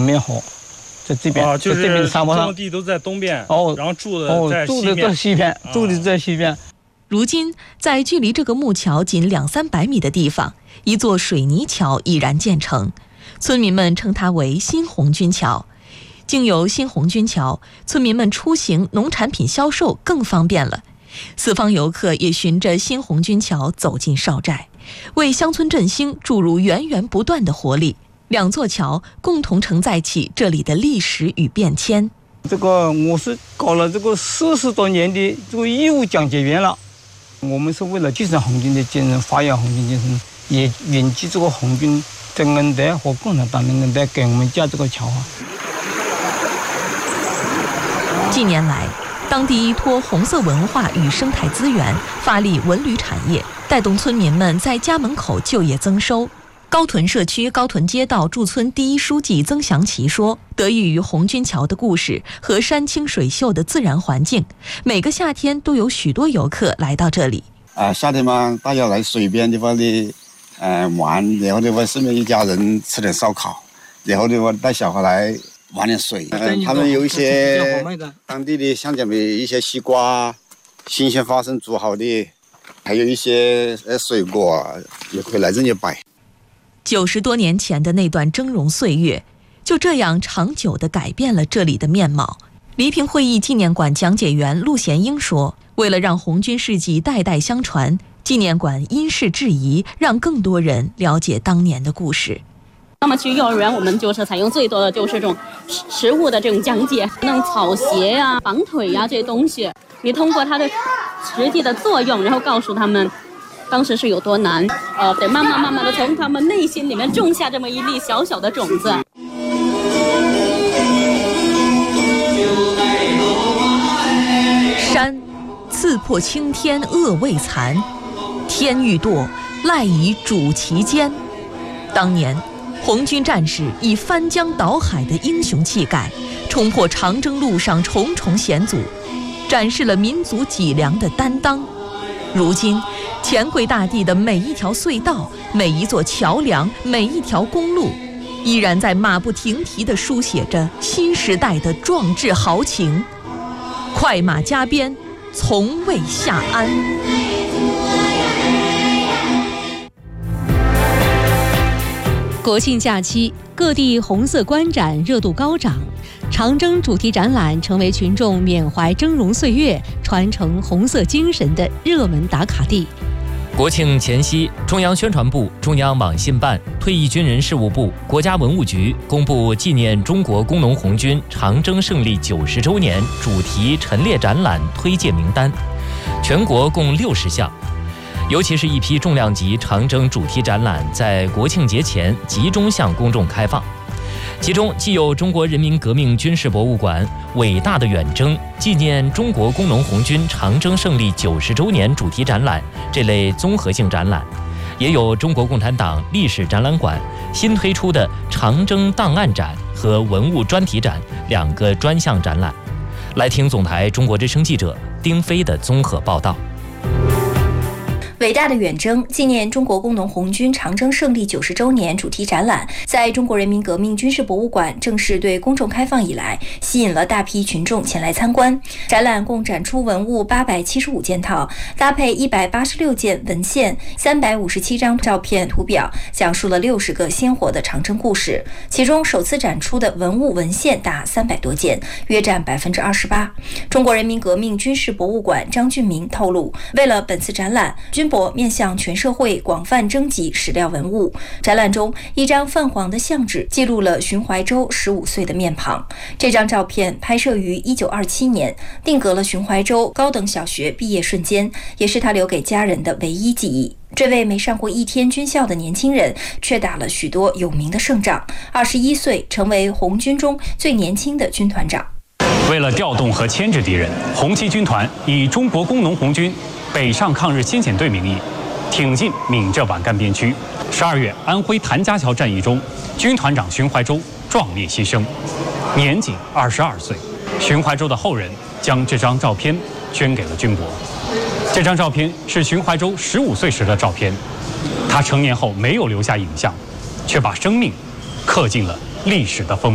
面河，在这边， 就是在这边沙漠上， 种地都在东边，然后住的在西边，住的在西边。 如今，在距离这个木桥仅200-300米的地方，一座水泥桥已然建成，村民们称它为新红军桥。经由新红军桥，村民们出行、农产品销售更方便了。四方游客也循着新红军桥走进少寨，为乡村振兴注入源源不断的活力。两座桥共同承载起这里的历史与变迁。 这个我是搞了这个40多年的这个义务讲解员了。我们是为了继承红军的精神，发扬红军精神，也铭记这个红军的恩德和共产党的恩德，给我们架这个桥啊。 近年来，当地依托红色文化与生态资源，发力文旅产业，带动村民们在家门口就业增收。高屯社区高屯街道驻村第一书记曾祥奇说，得益于红军桥的故事和山清水秀的自然环境，每个夏天都有许多游客来到这里。 夏天嘛，大家来水边地方的玩，然后的话顺便一家人吃点烧烤，然后的话带小孩来玩点水。他们有一些当地的像讲的一些西瓜，新鲜花生煮好的，还有一些水果也可以来这里摆。 90多年前的那段峥嵘岁月，就这样长久地改变了这里的面貌。黎平会议纪念馆讲解员陆贤英说，为了让红军事迹代代相传，纪念馆因势制宜，让更多人了解当年的故事。 那么去幼儿园，我们就是采用最多的就是这种实物的这种讲解，那种草鞋呀、绑腿呀这些东西，你通过它的实际的作用，然后告诉他们当时是有多难，得慢慢的从他们内心里面种下这么一粒小小的种子。 山刺破青天恶未残，天欲堕赖以主其间。当年红军战士以翻江倒海的英雄气概，冲破长征路上重重险阻，展示了民族脊梁的担当。如今黔桂大地的每一条隧道、每一座桥梁、每一条公路，依然在马不停蹄地书写着新时代的壮志豪情。快马加鞭，从未下鞍。 国庆假期，各地红色观展热度高涨，长征主题展览成为群众缅怀峥嵘岁月、传承红色精神的热门打卡地。 国庆前夕，中央宣传部、中央网信办、退役军人事务部、国家文物局公布纪念中国工农红军长征胜利90周年主题陈列展览推介名单，全国共60项。尤其是一批重量级长征主题展览在国庆节前集中向公众开放，其中既有中国人民革命军事博物馆伟大的远征纪念中国工农红军长征胜利90周年主题展览这类综合性展览，也有中国共产党历史展览馆新推出的长征档案展和文物专题展2个专项展览。来听总台中国之声记者丁飞的综合报道。 伟大的远征纪念中国工农红军长征胜利90周年主题展览在中国人民革命军事博物馆正式对公众开放以来，吸引了大批群众前来参观。展览共展出文物875件套，搭配186件文献、357张照片图表，讲述了60个鲜活的长征故事。其中首次展出的文物文献达300多件，约占28%。中国人民革命军事博物馆张俊明透露，为了本次展览，军博面向全社会广泛征集史料文物。展览中，一张泛黄的相纸记录了荀怀洲15岁的面庞。这张照片拍摄于1927年，定格了荀怀洲高等小学毕业瞬间，也是他留给家人的唯一记忆。这位没上过一天军校的年轻人，却打了许多有名的胜仗，21岁成为红军中最年轻的军团长。 为了调动和牵制敌人，红七军团以中国工农红军北上抗日先遣队名义，挺进闽浙皖赣边区。12月，安徽谭家桥战役中，军团长荀怀洲壮烈牺牲，年仅22岁。荀怀洲的后人将这张照片捐给了军博。这张照片是荀怀洲15岁时的照片，他成年后没有留下影像，却把生命刻进了历史的封面。